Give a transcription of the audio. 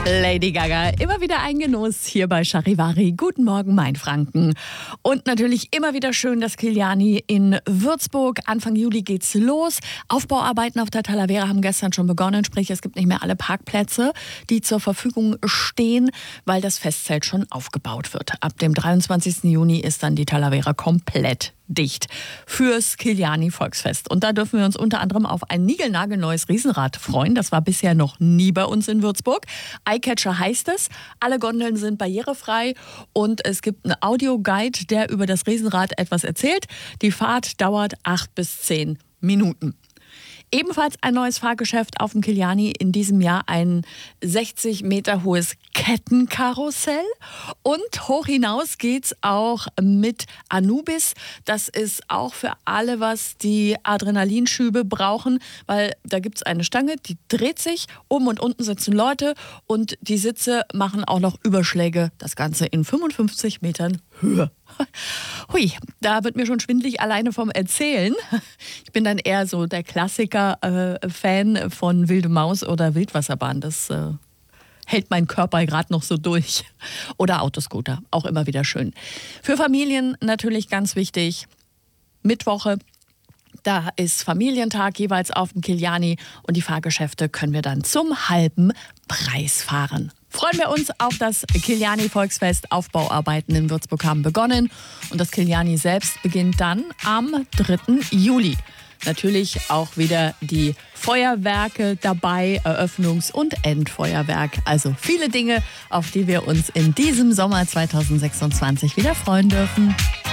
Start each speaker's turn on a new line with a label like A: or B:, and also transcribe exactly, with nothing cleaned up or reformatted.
A: Lady Gaga, immer wieder ein Genuss hier bei Charivari. Guten Morgen, Mainfranken. Und natürlich immer wieder schön, dass Kiliani in Würzburg. Anfang Juli geht's los. Aufbauarbeiten auf der Talavera haben gestern schon begonnen. Sprich, es gibt nicht mehr alle Parkplätze, die zur Verfügung stehen, weil das Festzelt schon aufgebaut wird. Ab dem dreiundzwanzigsten Juni ist dann die Talavera komplett dicht fürs Kiliani Volksfest. Und da dürfen wir uns unter anderem auf ein niegelnagelneues Riesenrad freuen. Das war bisher noch nie bei uns in Würzburg. Eyecatcher heißt es. Alle Gondeln sind barrierefrei und es gibt einen Audioguide, der über das Riesenrad etwas erzählt. Die Fahrt dauert acht bis zehn Minuten. Ebenfalls ein neues Fahrgeschäft auf dem Kiliani. In diesem Jahr ein sechzig Meter hohes Kettenkarussell. Und hoch hinaus geht's auch mit Anubis. Das ist auch für alle, was die Adrenalinschübe brauchen, weil da gibt's eine Stange, die dreht sich. Oben und unten sitzen Leute und die Sitze machen auch noch Überschläge. Das Ganze in fünfundfünfzig Metern Höhe. Hui, da wird mir schon schwindelig alleine vom Erzählen. Ich bin dann eher so der Klassiker-Fan äh, von Wilde Maus oder Wildwasserbahn. Das äh, hält mein Körper gerade noch so durch. Oder Autoscooter, auch immer wieder schön. Für Familien natürlich ganz wichtig, Mittwoche. Da ist Familientag jeweils auf dem Kiliani und die Fahrgeschäfte können wir dann zum halben Preis fahren. Freuen wir uns auf das Kiliani Volksfest. Aufbauarbeiten in Würzburg haben begonnen und das Kiliani selbst beginnt dann am dritten Juli. Natürlich auch wieder die Feuerwerke dabei, Eröffnungs- und Endfeuerwerk. Also viele Dinge, auf die wir uns in diesem Sommer zweitausendsechsundzwanzig wieder freuen dürfen.